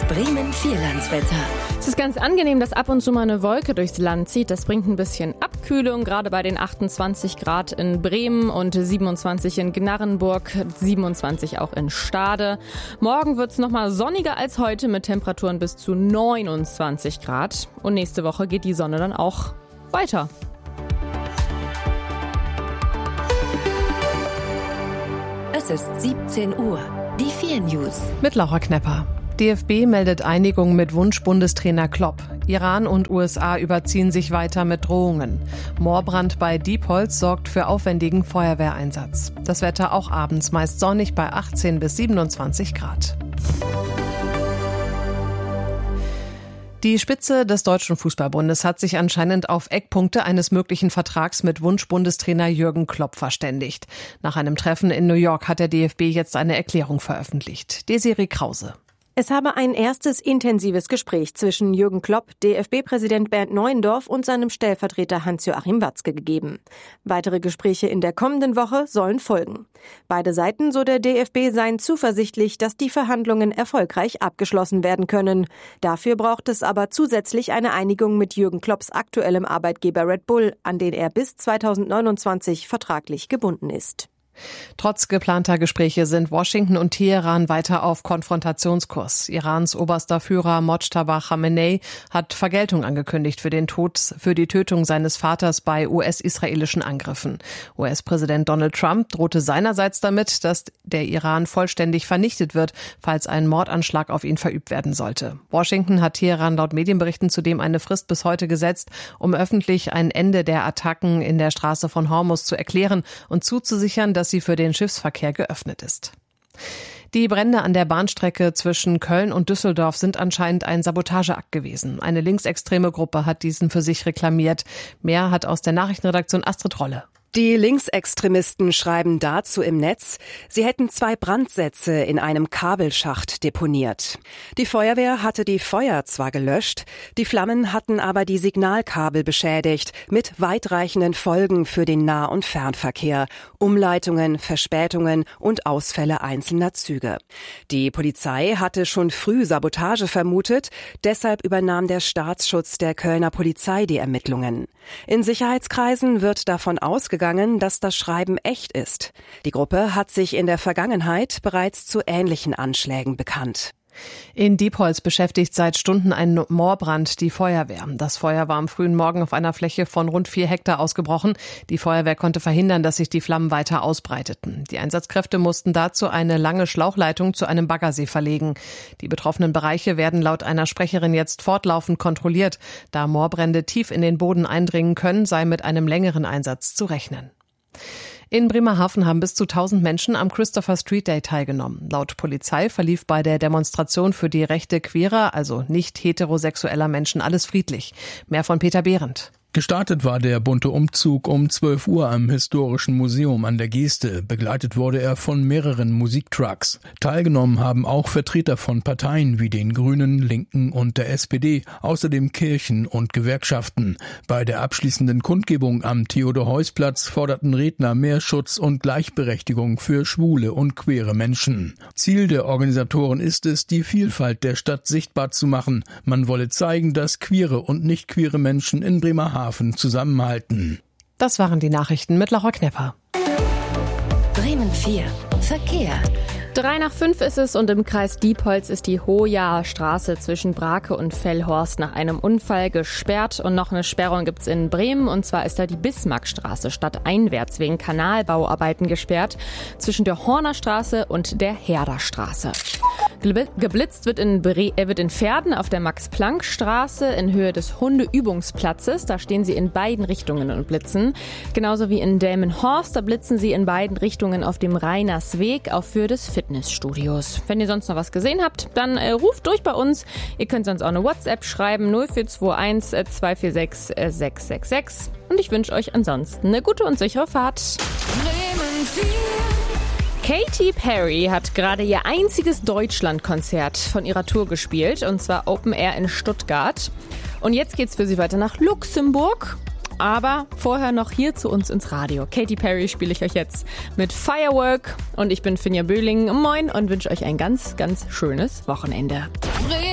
Bremen Vierlandswetter. Es ist ganz angenehm, dass ab und zu mal eine Wolke durchs Land zieht. Das bringt ein bisschen Abkühlung, gerade bei den 28 Grad in Bremen und 27 in Gnarrenburg, 27 auch in Stade. Morgen wird es nochmal sonniger als heute mit Temperaturen bis zu 29 Grad. Und nächste Woche geht die Sonne dann auch weiter. Es ist 17 Uhr. Die 4 News. Mit Laura Knepper. DFB meldet Einigung mit Wunschbundestrainer Klopp. Iran und USA überziehen sich weiter mit Drohungen. Moorbrand bei Diepholz sorgt für aufwendigen Feuerwehreinsatz. Das Wetter auch abends meist sonnig bei 18 bis 27 Grad. Die Spitze des Deutschen Fußballbundes hat sich anscheinend auf Eckpunkte eines möglichen Vertrags mit Wunschbundestrainer Jürgen Klopp verständigt. Nach einem Treffen in New York hat der DFB jetzt eine Erklärung veröffentlicht. Desiree Krause. Es habe ein erstes intensives Gespräch zwischen Jürgen Klopp, DFB-Präsident Bernd Neuendorf und seinem Stellvertreter Hans-Joachim Watzke gegeben. Weitere Gespräche in der kommenden Woche sollen folgen. Beide Seiten, so der DFB, seien zuversichtlich, dass die Verhandlungen erfolgreich abgeschlossen werden können. Dafür braucht es aber zusätzlich eine Einigung mit Jürgen Klopps aktuellem Arbeitgeber Red Bull, an den er bis 2029 vertraglich gebunden ist. Trotz geplanter Gespräche sind Washington und Teheran weiter auf Konfrontationskurs. Irans oberster Führer Mojtaba Khamenei hat Vergeltung angekündigt für die Tötung seines Vaters bei US-israelischen Angriffen. US-Präsident Donald Trump drohte seinerseits damit, dass der Iran vollständig vernichtet wird, falls ein Mordanschlag auf ihn verübt werden sollte. Washington hat Teheran laut Medienberichten zudem eine Frist bis heute gesetzt, um öffentlich ein Ende der Attacken in der Straße von Hormuz zu erklären und zuzusichern, dass sie für den Schiffsverkehr geöffnet ist. Die Brände an der Bahnstrecke zwischen Köln und Düsseldorf sind anscheinend ein Sabotageakt gewesen. Eine linksextreme Gruppe hat diesen für sich reklamiert. Mehr hat aus der Nachrichtenredaktion Astrid Rolle. Die Linksextremisten schreiben dazu im Netz, sie hätten 2 Brandsätze in einem Kabelschacht deponiert. Die Feuerwehr hatte die Feuer zwar gelöscht, die Flammen hatten aber die Signalkabel beschädigt, mit weitreichenden Folgen für den Nah- und Fernverkehr, Umleitungen, Verspätungen und Ausfälle einzelner Züge. Die Polizei hatte schon früh Sabotage vermutet, deshalb übernahm der Staatsschutz der Kölner Polizei die Ermittlungen. In Sicherheitskreisen wird davon ausgegangen, dass das Schreiben echt ist. Die Gruppe hat sich in der Vergangenheit bereits zu ähnlichen Anschlägen bekannt. In Diepholz beschäftigt seit Stunden ein Moorbrand die Feuerwehr. Das Feuer war am frühen Morgen auf einer Fläche von rund 4 Hektar ausgebrochen. Die Feuerwehr konnte verhindern, dass sich die Flammen weiter ausbreiteten. Die Einsatzkräfte mussten dazu eine lange Schlauchleitung zu einem Baggersee verlegen. Die betroffenen Bereiche werden laut einer Sprecherin jetzt fortlaufend kontrolliert. Da Moorbrände tief in den Boden eindringen können, sei mit einem längeren Einsatz zu rechnen. In Bremerhaven haben bis zu 1000 Menschen am Christopher Street Day teilgenommen. Laut Polizei verlief bei der Demonstration für die Rechte queerer, also nicht heterosexueller Menschen, alles friedlich. Mehr von Peter Behrendt. Gestartet war der bunte Umzug um 12 Uhr am Historischen Museum an der Geste. Begleitet wurde er von mehreren Musiktrucks. Teilgenommen haben auch Vertreter von Parteien wie den Grünen, Linken und der SPD, außerdem Kirchen und Gewerkschaften. Bei der abschließenden Kundgebung am Theodor-Heuss-Platz forderten Redner mehr Schutz und Gleichberechtigung für schwule und queere Menschen. Ziel der Organisatoren ist es, die Vielfalt der Stadt sichtbar zu machen. Man wolle zeigen, dass queere und nicht queere Menschen in Bremerhaven zusammenhalten. Das waren die Nachrichten mit Laura Knepper. Bremen 4. Verkehr. 3:05 ist es und im Kreis Diepholz ist die Hojaer Straße zwischen Brake und Fellhorst nach einem Unfall gesperrt. Und noch eine Sperrung gibt's in Bremen, und zwar ist da die Bismarckstraße stadteinwärts wegen Kanalbauarbeiten gesperrt zwischen der Horner Straße und der Herderstraße. Geblitzt wird in Verden auf der Max-Planck-Straße in Höhe des Hundeübungsplatzes. Da stehen sie in beiden Richtungen und blitzen. Genauso wie in Delmenhorst, da blitzen sie in beiden Richtungen auf dem Reinersweg auf Höhe des Fitnessstudios. Wenn ihr sonst noch was gesehen habt, dann ruft durch bei uns. Ihr könnt sonst auch eine WhatsApp schreiben, 0421 246 666. Und ich wünsche euch ansonsten eine gute und sichere Fahrt. Katy Perry hat gerade ihr einziges Deutschlandkonzert von ihrer Tour gespielt, und zwar Open Air in Stuttgart. Und jetzt geht's für sie weiter nach Luxemburg. Aber vorher noch hier zu uns ins Radio. Katy Perry spiele ich euch jetzt mit Firework. Und ich bin Finja Böhling. Moin und wünsche euch ein ganz, ganz schönes Wochenende.